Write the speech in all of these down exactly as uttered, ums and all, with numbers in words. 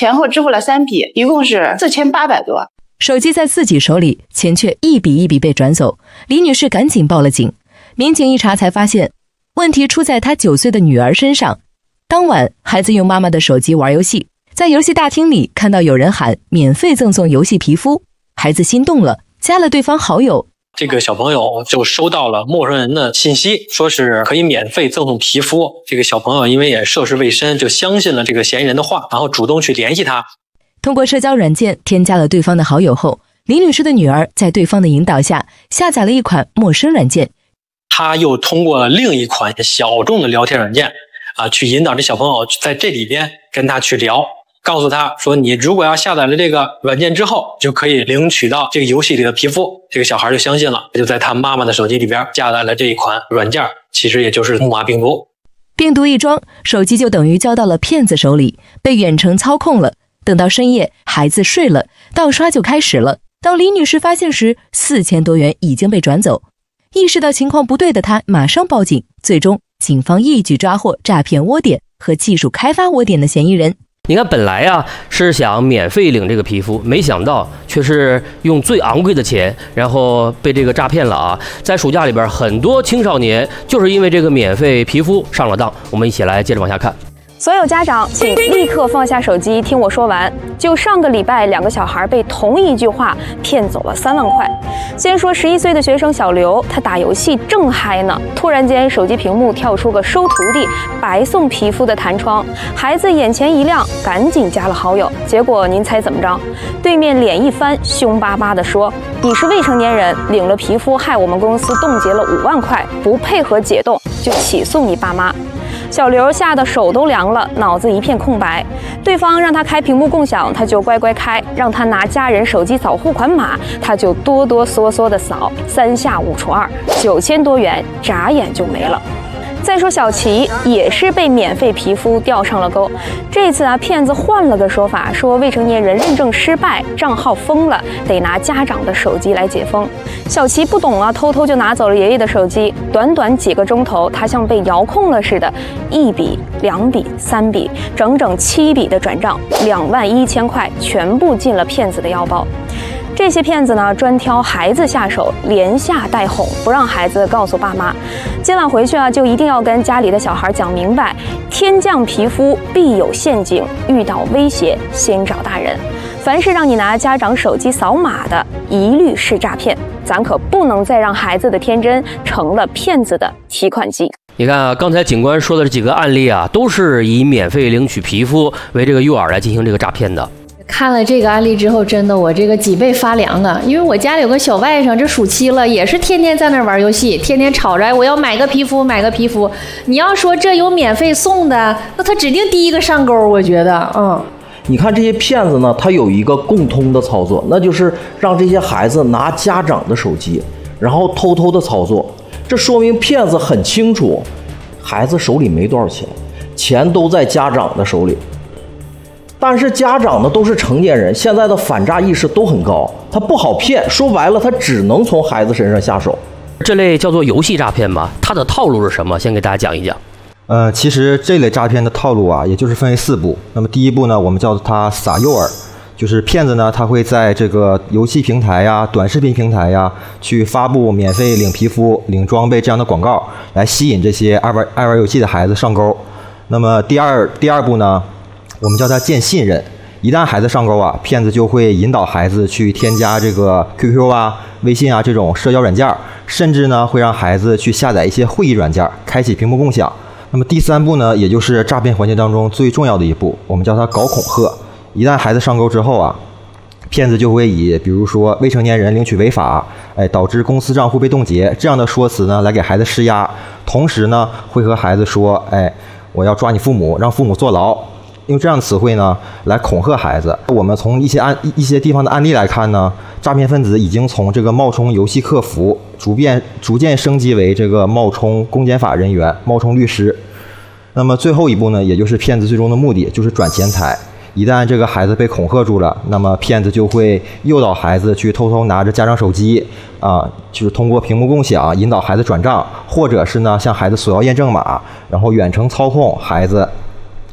前后支付了三笔，一共是四千八百多。 手机在自己手里，钱却一笔一笔被转走。李女士赶紧报了警。民警一查才发现，问题出在她九岁的女儿身上。当晚，孩子用妈妈的手机玩游戏，在游戏大厅里看到有人喊免费赠送游戏皮肤，孩子心动了，加了对方好友。 这个小朋友就收到了陌生人的信息，说是可以免费赠送皮肤。这个小朋友因为也涉世未深，就相信了这个嫌疑人的话，然后主动去联系他。 通过社交软件添加了对方的好友后，李女士的女儿在对方的引导下下载了一款陌生软件。 他又通过另一款小众的聊天软件啊，去引导这小朋友在这里边跟他去聊，告诉他说，你如果要下载了这个软件之后，就可以领取到这个游戏里的皮肤。这个小孩就相信了，就在他妈妈的手机里边下载了这一款软件，其实也就是木马病毒。 病毒一装，手机就等于交到了骗子手里，被远程操控了。等到深夜，孩子睡了，盗刷就开始了。当李女士发现时，四千多元已经被转走。意识到情况不对的她马上报警，最终警方一举抓获诈骗窝点和技术开发窝点的嫌疑人。 你看，本来啊是想免费领这个皮肤，没想到却是用最昂贵的钱，然后被这个诈骗了啊！在暑假里边，很多青少年就是因为这个免费皮肤上了当。我们一起来接着往下看。 所有家长请立刻放下手机，听我说完。就上个礼拜，两个小孩被同一句话骗走了三万块。先说十一岁的学生小刘，他打游戏正嗨呢，突然间手机屏幕跳出个收徒弟、白送皮肤的弹窗，孩子眼前一亮，赶紧加了好友。结果您猜怎么着？对面脸一翻，凶巴巴地说：“你是未成年人，领了皮肤害我们公司冻结了五万块，不配合解冻就起诉你爸妈。”小刘吓得手都凉了，脑子一片空白。对方让他开屏幕共享，他就乖乖开；让他拿家人手机扫付款码，他就哆哆嗦嗦的扫。三下五除二，九千多元，眨眼就没了。再说小齐也是被免费皮肤钓上了钩，这次啊，骗子换了个说法，说未成年人认证失败，账号封了，得拿家长的手机来解封。小齐不懂啊，偷偷就拿走了爷爷的手机。短短几个钟头，他像被遥控了似的，一笔、两笔、三笔，整整七笔的转账，两万一千块全部进了骗子的腰包。这些骗子呢，专挑孩子下手，连吓带哄，不让孩子告诉爸妈。今晚回去啊，就一定要跟家里的小孩讲明白：天降皮肤必有陷阱，遇到威胁先找大人。凡是让你拿家长手机扫码的，一律是诈骗。咱可不能再让孩子的天真成了骗子的提款机。 你看啊，刚才警官说的这几个案例啊，都是以免费领取皮肤为这个诱饵来进行这个诈骗的。 看了这个案例之后，真的我这个脊背发凉啊！因为我家里有个小外甥，这暑期了，也是天天在那玩游戏，天天吵着我要买个皮肤，买个皮肤。你要说这有免费送的，那他指定第一个上钩，我觉得，嗯。 你看这些骗子呢，他有一个共通的操作，那就是让这些孩子拿家长的手机，然后偷偷的操作。这说明骗子很清楚，孩子手里没多少钱，钱都在家长的手里。但是家长呢都是成年人，现在的反诈意识都很高，他不好骗，说白了他只能从孩子身上下手。 这类叫做游戏诈骗吧，它的套路是什么？先给大家讲一讲。 呃，其实这类诈骗的套路啊，也就是分为四步。那么第一步呢，我们叫它撒诱饵，就是骗子呢他会在这个游戏平台呀、短视频平台呀，去发布免费领皮肤、领装备这样的广告，来吸引这些爱玩爱玩游戏的孩子上钩。那么第二第二步呢，我们叫它建信任。一旦孩子上钩啊，骗子就会引导孩子去添加这个 Q Q 啊、微信啊这种社交软件，甚至呢会让孩子去下载一些会议软件，开启屏幕共享。那么第三步呢，也就是诈骗环节当中最重要的一步，我们叫它搞恐吓。一旦孩子上钩之后啊，骗子就会以比如说未成年人领取违法，哎，导致公司账户被冻结这样的说辞呢，来给孩子施压。同时呢，会和孩子说，哎，我要抓你父母，让父母坐牢。用这样的词汇呢，来恐吓孩子。我们从一些案一些地方的案例来看呢，诈骗分子已经从这个冒充游戏客服，逐渐逐渐升级为这个冒充公检法人员、冒充律师。那么最后一步呢，也就是骗子最终的目的，就是转钱财。一旦这个孩子被恐吓住了，那么骗子就会诱导孩子去偷偷拿着家长手机啊，就是通过屏幕共享引导孩子转账，或者是呢向孩子索要验证码，然后远程操控孩子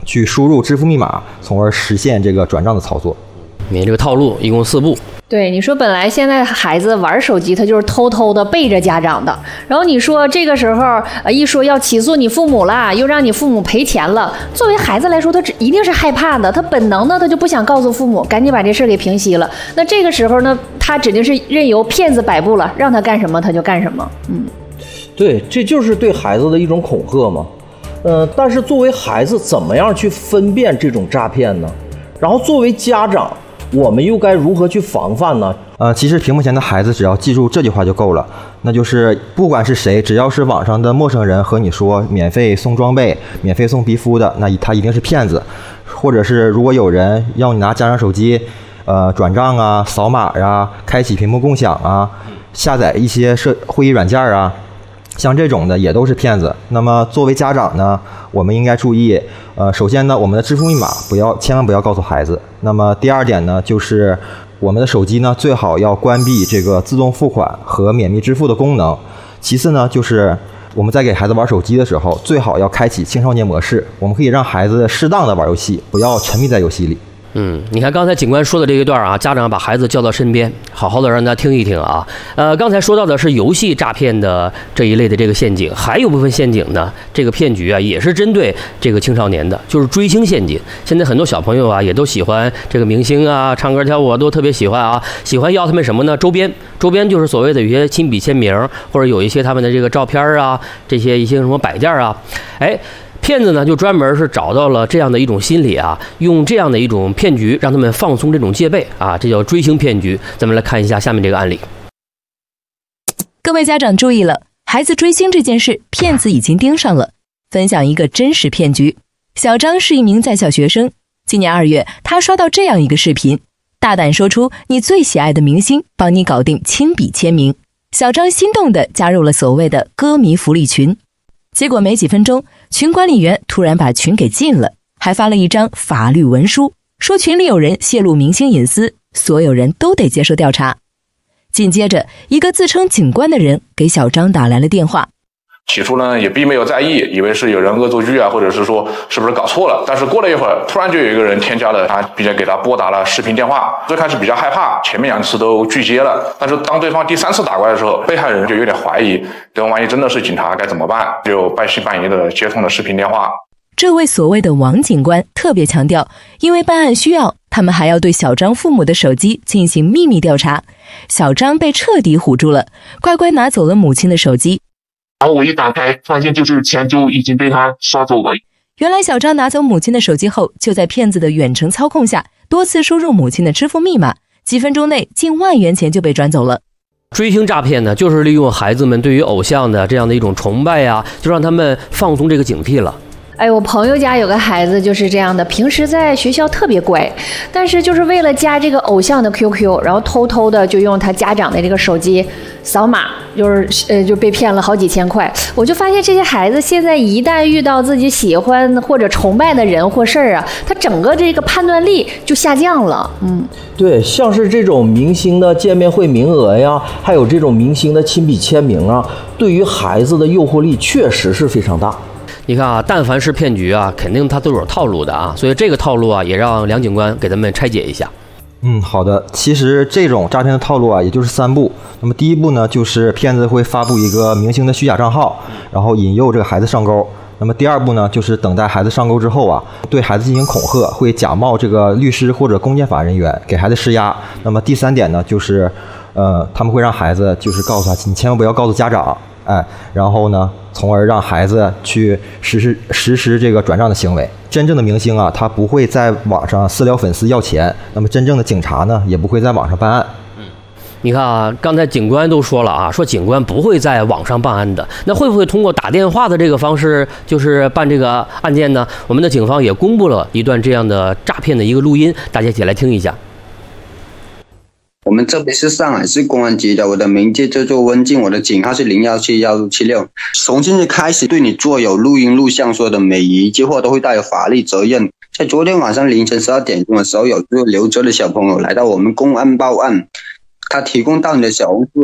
去输入支付密码，从而实现这个转账的操作。 你这个套路一共四步。 对，你说本来现在孩子玩手机，他就是偷偷的背着家长的，然后你说这个时候呃一说要起诉你父母了，又让你父母赔钱了，作为孩子来说，他一定是害怕的，他本能的他就不想告诉父母，赶紧把这事给平息了。那这个时候呢，他指定是任由骗子摆布了，让他干什么他就干什么。嗯， 对，这就是对孩子的一种恐吓嘛。呃，但是作为孩子，怎么样去分辨这种诈骗呢？然后作为家长，我们又该如何去防范呢？ 呃，其实屏幕前的孩子只要记住这句话就够了，那就是不管是谁，只要是网上的陌生人和你说免费送装备、免费送皮肤的，那他一定是骗子。或者是如果有人要你拿家长手机，呃，转账啊、扫码啊、开启屏幕共享啊、下载一些社会议软件啊，像这种的也都是骗子。那么作为家长呢，我们应该注意，呃，首先呢，我们的支付密码不要千万不要告诉孩子。那么第二点呢，就是我们的手机呢最好要关闭这个自动付款和免密支付的功能。其次呢，就是我们在给孩子玩手机的时候，最好要开启青少年模式，我们可以让孩子适当的玩游戏，不要沉迷在游戏里。 嗯，你看刚才警官说的这一段啊，家长把孩子叫到身边，好好的让他听一听啊。呃，刚才说到的是游戏诈骗的这一类的这个陷阱，还有部分陷阱呢，这个骗局啊也是针对这个青少年的，就是追星陷阱。现在很多小朋友啊也都喜欢这个明星啊，唱歌跳舞都特别喜欢啊，喜欢要他们什么呢？周边，周边就是所谓的有些亲笔签名，或者有一些他们的这个照片啊，这些一些什么摆件啊，哎。骗子呢就专门是找到了这样的一种心理啊，用这样的一种骗局让他们放松这种戒备啊，这叫追星骗局。咱们来看一下下面这个案例。 各位家长注意了，孩子追星这件事，骗子已经盯上了。分享一个真实骗局。小张是一名在校学生，今年二月，他刷到这样一个视频，大胆说出你最喜爱的明星，帮你搞定亲笔签名。小张心动地加入了所谓的歌迷福利群。结果没几分钟，群管理员突然把群给禁了，还发了一张法律文书，说群里有人泄露明星隐私，所有人都得接受调查。紧接着，一个自称警官的人给小张打来了电话。 起初呢也并没有在意，以为是有人恶作剧啊，或者是说是不是搞错了。但是过了一会儿，突然就有一个人添加了他，并且给他拨打了视频电话。最开始比较害怕，前面两次都拒接了。但是当对方第三次打过来的时候，被害人就有点怀疑，对方万一真的是警察该怎么办？就半信半疑的接通了视频电话。 这位所谓的王警官特别强调，因为办案需要，他们还要对小张父母的手机进行秘密调查。小张被彻底唬住了，乖乖拿走了母亲的手机。 然后我一打开，发现就是钱就已经被他刷走了。 原来小张拿走母亲的手机后，就在骗子的远程操控下，多次输入母亲的支付密码，几分钟内近万元钱就被转走了。 追星诈骗呢，就是利用孩子们对于偶像的这样的一种崇拜呀、啊，就让他们放松这个警惕了。 哎，我朋友家有个孩子就是这样的，平时在学校特别乖，但是就是为了加这个偶像的 Q Q， 然后偷偷的就用他家长的这个手机扫码，就是呃就被骗了好几千块。我就发现这些孩子现在一旦遇到自己喜欢或者崇拜的人或事儿啊，他整个这个判断力就下降了。嗯， 对，像是这种明星的见面会名额呀，还有这种明星的亲笔签名啊，对于孩子的诱惑力确实是非常大。 你看啊，但凡是骗局啊，肯定它都有套路的啊，所以这个套路啊，也让梁警官给咱们拆解一下。 嗯，好的。其实这种诈骗的套路啊，也就是三步。那么第一步呢，就是骗子会发布一个明星的虚假账号，然后引诱这个孩子上钩。那么第二步呢，就是等待孩子上钩之后啊，对孩子进行恐吓，会假冒这个律师或者公检法人员给孩子施压。那么第三点呢，就是呃，他们会让孩子就是告诉他，你千万不要告诉家长。哎，然后呢，从而让孩子去实施实施这个转账的行为。真正的明星啊，他不会在网上私聊粉丝要钱，那么真正的警察呢，也不会在网上办案。 嗯，你看啊，刚才警官都说了啊，说警官不会在网上办案的，那会不会通过打电话的这个方式就是办这个案件呢？我们的警方也公布了一段这样的诈骗的一个录音，大家一起来听一下。 我们这边是上海市公安局的，我的名字叫做温静，我的警号是零幺七幺七六。从今日开始，对你做有录音录像说的每一句话都会带有法律责任。在昨天晚上凌晨十二点钟的时候，有这个刘哲的小朋友来到我们公安报案，他提供到你的小红书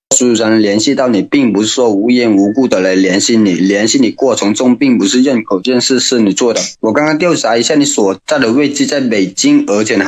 熟人联系到你，并不是说无缘无故的来联系你，联系你过程中并不是认可这件事是你做的。我刚刚调查一下，你所在的位置在北京，而且还